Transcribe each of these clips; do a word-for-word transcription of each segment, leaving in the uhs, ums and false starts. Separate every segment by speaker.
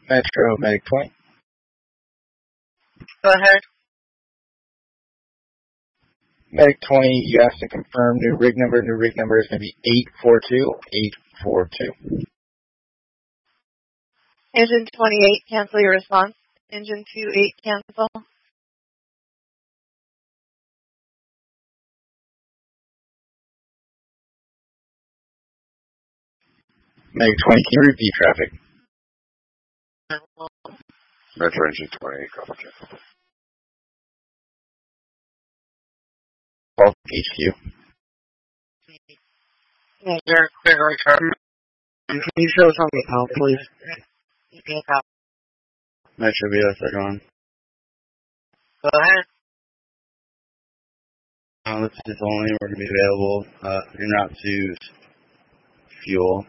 Speaker 1: Metro Medic twenty.
Speaker 2: Go ahead.
Speaker 1: Medic twenty, you asked to confirm new rig number. New rig number is going to be eight four two eight four two.
Speaker 2: Engine twenty-eight, cancel your response. Engine twenty-eight, cancel.
Speaker 1: Medic twenty, can you repeat traffic?
Speaker 3: Metro Engine twenty-eight, copy.
Speaker 1: Call H Q.
Speaker 2: You're clear to return.
Speaker 4: Can you show us on the account, please?
Speaker 2: You can copy.
Speaker 4: Metro B S, they're gone.
Speaker 2: Go ahead.
Speaker 4: Uh, this is only we're going to be available uh, en route to fuel.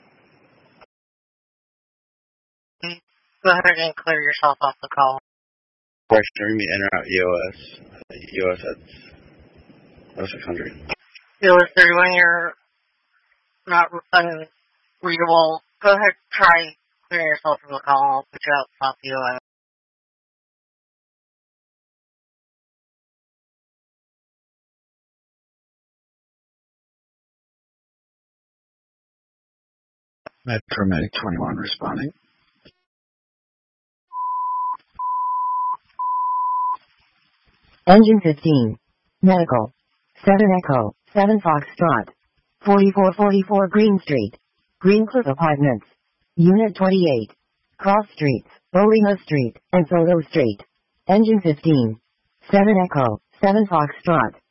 Speaker 2: Go ahead and clear yourself off the call.
Speaker 4: Question, we're going to be en route E O S. E O S at oh six hundred.
Speaker 2: Feel if they're when you're not unreadable, go ahead and try and clear yourself from the call. I'll put you out top U S.
Speaker 1: Metro Medic twenty-one responding.
Speaker 5: Engine fifteen. Medical. seven Echo. seven Foxtrot. forty-four forty-four Green Street. Greencliff Apartments. Unit twenty-eight. Cross Streets. Bolima Street. And Soto Street. Engine fifteen. seven Echo. seven Foxtrot.